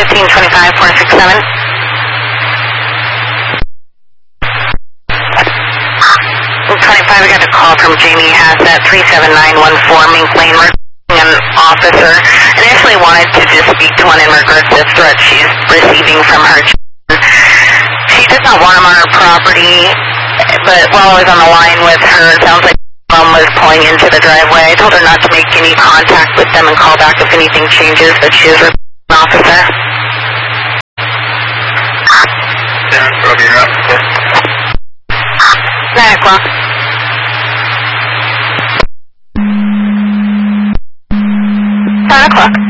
1525-467. I got a call from Jamie Hassett, 37914 Mink Lane, an officer. Initially wanted to just speak to one in regards to threats she's receiving from her children. She does not want them on her property, but while I was on the line with her, it sounds like mom was pulling into the driveway. I told her not to make any contact with them and call back if anything changes, but she is an officer. Roger, you're up. 9 o'clock. O'clock.